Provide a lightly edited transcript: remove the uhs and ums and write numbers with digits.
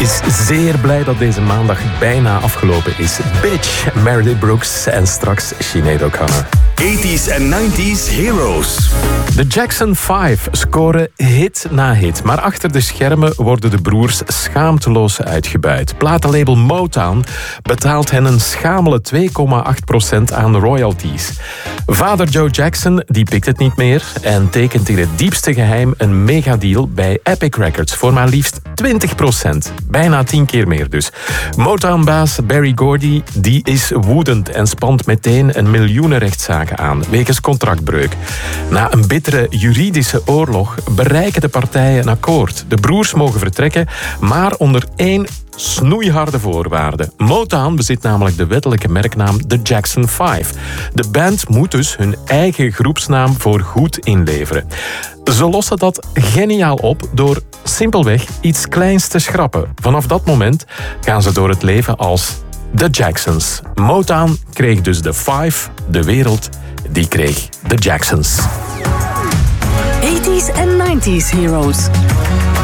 is zeer blij dat deze maandag bijna afgelopen is. Bitch, Meredith Brooks en straks Sinead O'Connor. 80s en 90s heroes. De Jackson 5 scoren hit na hit, maar achter de schermen worden de broers schaamteloos uitgebuit. Platenlabel Motown betaalt hen een schamele 2,8% aan royalties. Vader Joe Jackson die pikt het niet meer en tekent in het diepste geheim een megadeal bij Epic Records voor maar liefst 20%. Bijna 10 keer meer dus. Motown-baas Berry Gordy die is woedend en spant meteen een miljoenenrechtszaak aan wegens contractbreuk. Na een bittere juridische oorlog bereiken de partijen een akkoord. De broers mogen vertrekken, maar onder één snoeiharde voorwaarde. Motown bezit namelijk de wettelijke merknaam The Jackson 5. De band moet dus hun eigen groepsnaam voor goed inleveren. Ze lossen dat geniaal op door simpelweg iets kleins te schrappen. Vanaf dat moment gaan ze door het leven als The Jacksons. Motown kreeg dus de 5, de wereld die kreeg de Jacksons. 80s en 90s heroes.